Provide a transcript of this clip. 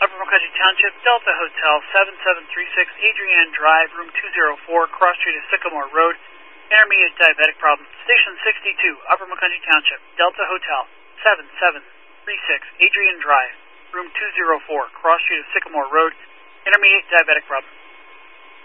Upper McCutcheon Township, Delta Hotel, 7736 Adrienne Drive, room 204, cross street of Sycamore Road, intermediate diabetic problem. Station 62, Upper McCutcheon Township, Delta Hotel, 7736 Adrienne Drive, room 204, cross street of Sycamore Road, intermediate diabetic problem.